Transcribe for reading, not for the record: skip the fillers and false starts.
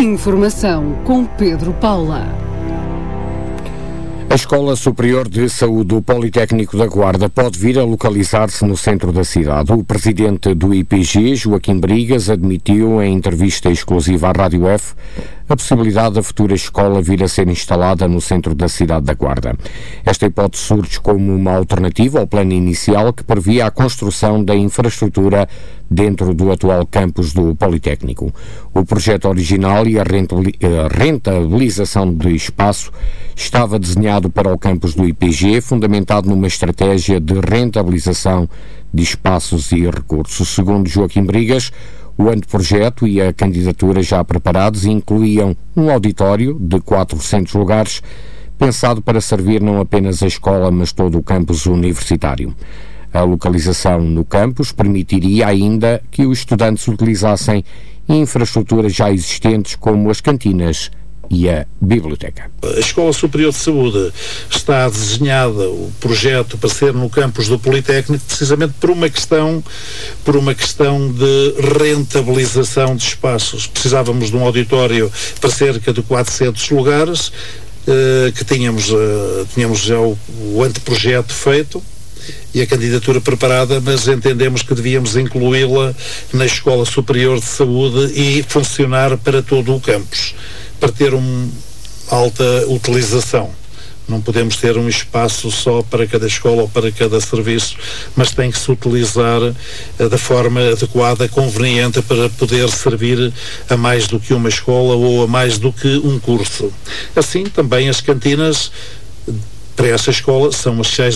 Informação com Pedro Paula. A Escola Superior de Saúde do Politécnico da Guarda pode vir a localizar-se no centro da cidade. O presidente do IPG, Joaquim Brigas, admitiu em entrevista exclusiva à Rádio F a possibilidade da futura escola vir a ser instalada no centro da cidade da Guarda. Esta hipótese surge como uma alternativa ao plano inicial que previa a construção da infraestrutura dentro do atual campus do Politécnico. O projeto original e a rentabilização de espaço estava desenhado para o campus do IPG, fundamentado numa estratégia de rentabilização de espaços e recursos. Segundo Joaquim Brigas, o anteprojeto e a candidatura já preparados incluíam um auditório de 400 lugares, pensado para servir não apenas a escola, mas todo o campus universitário. A localização no campus permitiria ainda que os estudantes utilizassem infraestruturas já existentes, como as cantinas e a biblioteca. A Escola Superior de Saúde está desenhada, o projeto, para ser no campus do Politécnico, precisamente por uma questão de rentabilização de espaços. Precisávamos de um auditório para cerca de 400 lugares, que tínhamos já o anteprojeto feito e a candidatura preparada, mas entendemos que devíamos incluí-la na Escola Superior de Saúde e funcionar para todo o campus, para ter uma alta utilização. Não podemos ter um espaço só para cada escola ou para cada serviço, mas tem que se utilizar da forma adequada, conveniente, para poder servir a mais do que uma escola ou a mais do que um curso. Assim, também as cantinas para essa escola são as